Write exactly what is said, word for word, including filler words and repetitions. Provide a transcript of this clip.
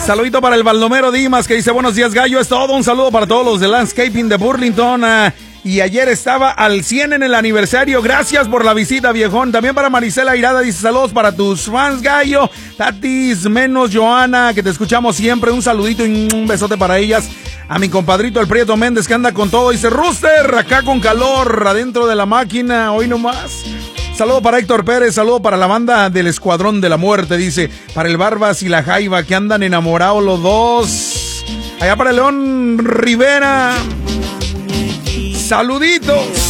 Saludito para el Baldomero Dimas, que dice: buenos días, gallo, es todo. Un saludo para todos los de Landscaping de Burlington. Uh, y ayer estaba al cien en el aniversario. Gracias por la visita, viejón. También para Marisela Irada, dice: saludos para tus fans, gallo. Tatis, menos Joana, que te escuchamos siempre. Un saludito y un besote para ellas. A mi compadrito el Prieto Méndez, que anda con todo. Dice: Rooster, acá con calor, adentro de la máquina, hoy nomás. Saludo para Héctor Pérez, saludo para la banda del Escuadrón de la Muerte, dice, para el Barbas y la Jaiba, que andan enamorados los dos. Allá para el León Rivera. Saluditos.